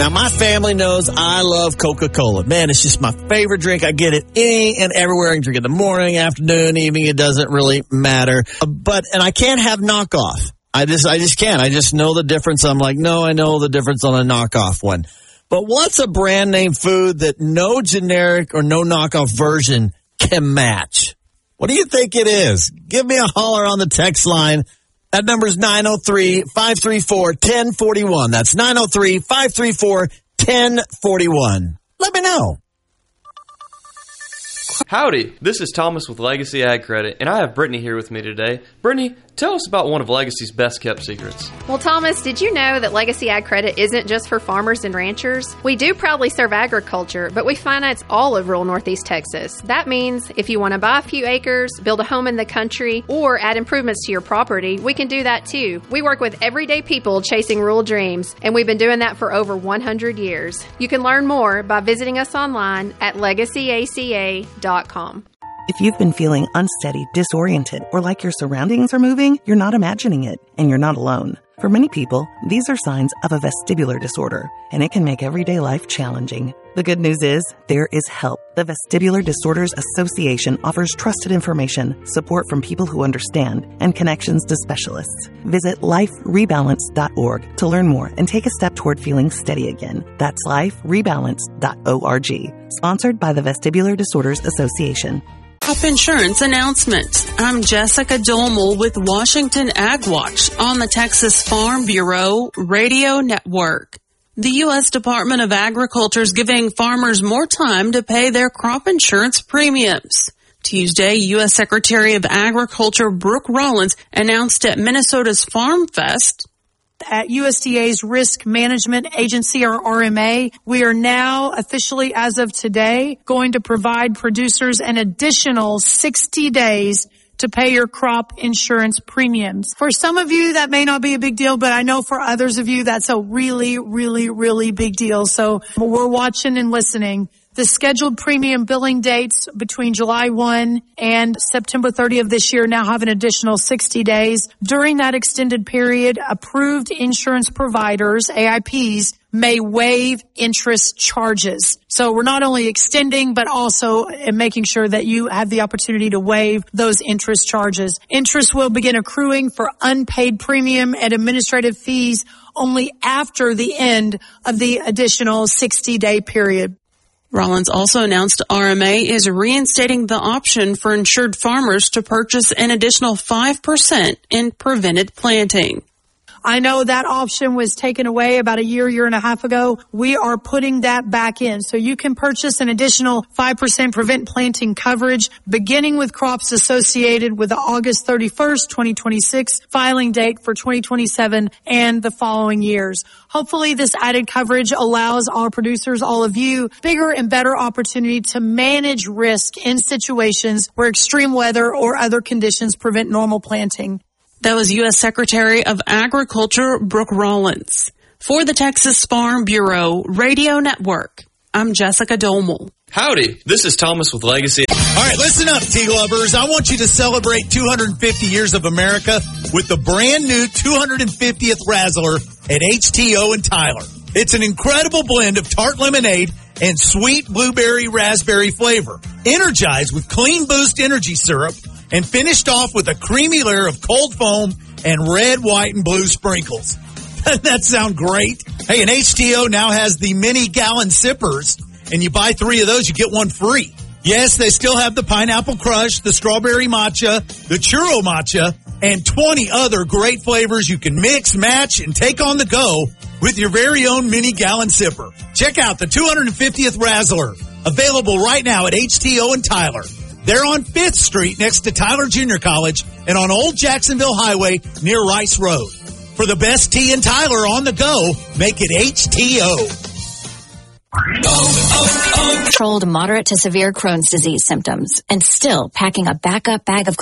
Now, my family knows I love Coca-Cola. Man, it's just my favorite drink. I get it any and everywhere. I can drink it in the morning, afternoon, evening. It doesn't really matter. And I can't have knockoff. I just can't. I just know the difference. I'm like, no, I know the difference on a knockoff one. But what's a brand name food that no generic or no knockoff version can match? What do you think it is? Give me a holler on the text line. That number is 903-534-1041. That's 903-534-1041. Let me know. Howdy, this is Thomas with Legacy Ag Credit, and I have Brittany here with me today. Brittany, tell us about one of Legacy's best-kept secrets. Well, Thomas, did you know that Legacy Ag Credit isn't just for farmers and ranchers? We do proudly serve agriculture, but we finance all of rural Northeast Texas. That means if you want to buy a few acres, build a home in the country, or add improvements to your property, we can do that too. We work with everyday people chasing rural dreams, and we've been doing that for over 100 years. You can learn more by visiting us online at legacyaca.com. If you've been feeling unsteady, disoriented, or like your surroundings are moving, you're not imagining it, and you're not alone. For many people, these are signs of a vestibular disorder, and it can make everyday life challenging. The good news is, there is help. The Vestibular Disorders Association offers trusted information, support from people who understand, and connections to specialists. Visit liferebalance.org to learn more and take a step toward feeling steady again. That's liferebalance.org. Sponsored by the Vestibular Disorders Association. Crop insurance announcement. I'm Jessica Dolmel with Washington Ag Watch on the Texas Farm Bureau Radio Network. The U.S. Department of Agriculture is giving farmers more time to pay their crop insurance premiums. Tuesday, U.S. Secretary of Agriculture Brooke Rollins announced at Minnesota's Farm Fest at USDA's Risk Management Agency, or RMA, we are now officially, as of today, going to provide producers an additional 60 days to pay your crop insurance premiums. For some of you, that may not be a big deal, but I know for others of you, that's a really, really, really big deal. So we're watching and listening. The scheduled premium billing dates between July 1 and September 30 of this year now have an additional 60 days. During that extended period, approved insurance providers, AIPs, may waive interest charges. So we're not only extending, but also making sure that you have the opportunity to waive those interest charges. Interest will begin accruing for unpaid premium and administrative fees only after the end of the additional 60-day period. Rollins also announced RMA is reinstating the option for insured farmers to purchase an additional 5% in prevented planting. I know that option was taken away about a year and a half ago. We are putting that back in. So you can purchase an additional 5% prevent planting coverage, beginning with crops associated with the August 31st, 2026 filing date for 2027 and the following years. Hopefully this added coverage allows our producers, all of you, bigger and better opportunity to manage risk in situations where extreme weather or other conditions prevent normal planting. That was U.S. Secretary of Agriculture Brooke Rollins. For the Texas Farm Bureau Radio Network, I'm Jessica Dolmel. Howdy, this is Thomas with Legacy. All right, listen up, tea lovers. I want you to celebrate 250 years of America with the brand new 250th Razzler at HTO in Tyler. It's an incredible blend of tart lemonade and sweet blueberry raspberry flavor, energized with Clean Boost energy syrup, and finished off with a creamy layer of cold foam and red, white, and blue sprinkles. Doesn't that sound great? Hey, and HTO now has the mini gallon sippers, and you buy 3 of those, you get 1 free. Yes, they still have the pineapple crush, the strawberry matcha, the churro matcha, and 20 other great flavors you can mix, match, and take on the go with your very own mini gallon sipper. Check out the 250th Razzler, available right now at HTO in Tyler. They're on 5th Street next to Tyler Junior College and on Old Jacksonville Highway near Rice Road. For the best tea in Tyler on the go, make it HTO. Controlled moderate to severe Crohn's disease symptoms and still packing a backup bag of